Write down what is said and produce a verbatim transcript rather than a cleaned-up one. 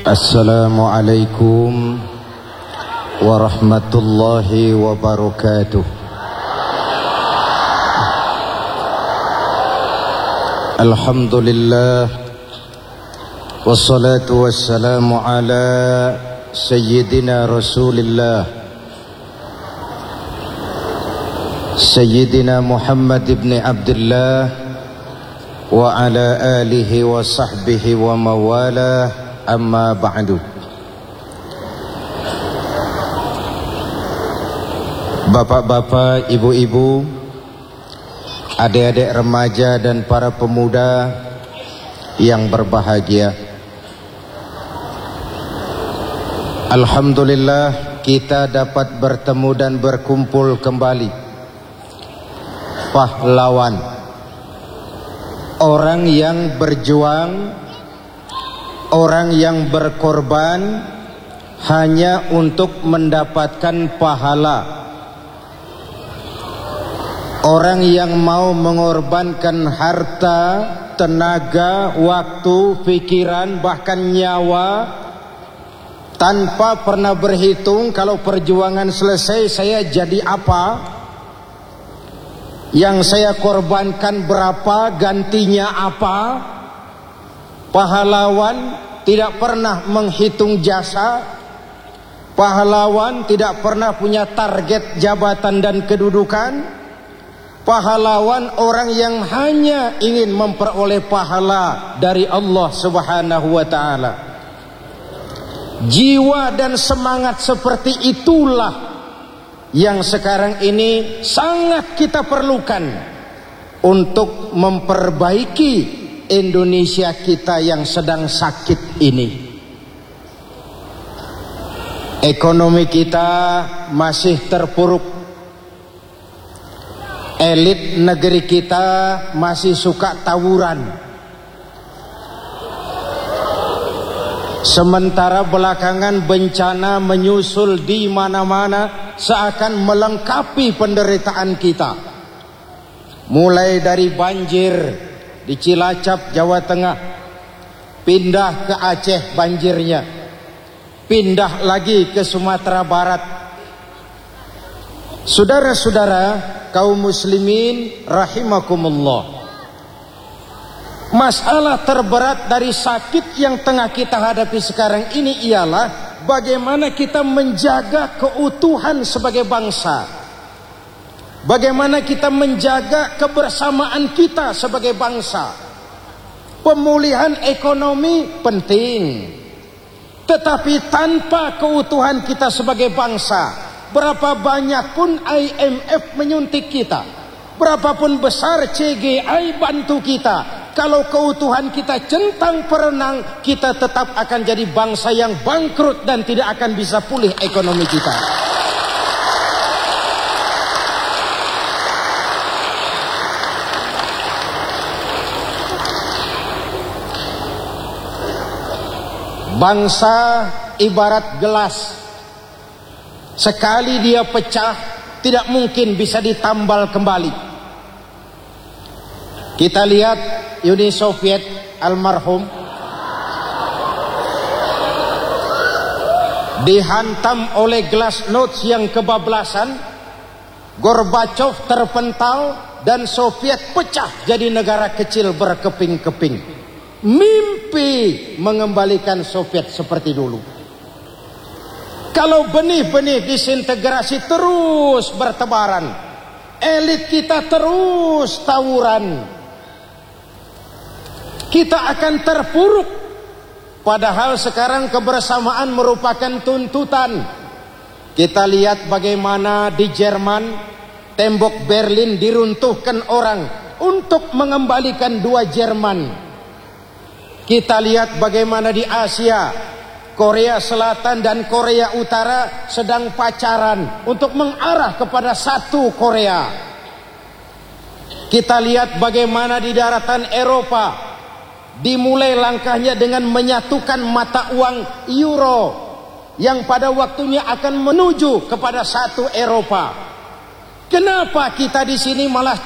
Assalamualaikum warahmatullahi wabarakatuh. Alhamdulillah, wassalatu wassalamu ala sayyidina Rasulillah Sayyidina Muhammad ibn Abdullah wa ala alihi wa sahbihi wa mawalah. Amma ba'du. Bapak-bapak, ibu-ibu, adik-adik remaja dan para pemuda yang berbahagia, alhamdulillah kita dapat bertemu dan berkumpul kembali. Pahlawan, orang yang berjuang, orang yang berkorban hanya untuk mendapatkan pahala, orang yang mau mengorbankan harta, tenaga, waktu, pikiran, bahkan nyawa, tanpa pernah berhitung kalau perjuangan selesai saya jadi apa, yang saya korbankan berapa, gantinya apa. Pahlawan tidak pernah menghitung jasa. Pahlawan tidak pernah punya target jabatan dan kedudukan. Pahlawan orang yang hanya ingin memperoleh pahala dari Allah Subhanahu wa ta'ala. Jiwa dan semangat seperti itulah yang sekarang ini sangat kita perlukan untuk memperbaiki Indonesia kita yang sedang sakit ini. Ekonomi kita masih terpuruk. Elit negeri kita masih suka tawuran. Sementara belakangan bencana menyusul di mana-mana seakan melengkapi penderitaan kita. Mulai dari banjir di Cilacap, Jawa Tengah, pindah ke Aceh banjirnya, pindah lagi ke Sumatera Barat. Saudara-saudara kaum muslimin rahimakumullah, masalah terberat dari sakit yang tengah kita hadapi sekarang ini ialah bagaimana kita menjaga keutuhan sebagai bangsa. Bagaimana kita menjaga kebersamaan kita sebagai bangsa. Pemulihan ekonomi penting, tetapi tanpa keutuhan kita sebagai bangsa, berapa banyak pun I M F menyuntik kita, berapapun besar C G I bantu kita, kalau keutuhan kita centang perenang, kita tetap akan jadi bangsa yang bangkrut dan tidak akan bisa pulih ekonomi kita. Bangsa ibarat gelas, sekali dia pecah tidak mungkin bisa ditambal kembali. Kita lihat Uni Soviet almarhum dihantam oleh glasnost yang kebablasan, Gorbachev terpental dan Soviet pecah jadi negara kecil berkeping-keping. Mimpi mengembalikan Soviet seperti dulu. Kalau benih-benih disintegrasi terus bertebaran, elit kita terus tawuran, kita akan terpuruk. Padahal sekarang kebersamaan merupakan tuntutan. Kita lihat bagaimana di Jerman tembok Berlin diruntuhkan orang untuk mengembalikan dua Jerman. Kita lihat bagaimana di Asia, Korea Selatan dan Korea Utara sedang pacaran untuk mengarah kepada satu Korea. Kita lihat bagaimana di daratan Eropa dimulai langkahnya dengan menyatukan mata uang euro yang pada waktunya akan menuju kepada satu Eropa. Kenapa kita di sini malah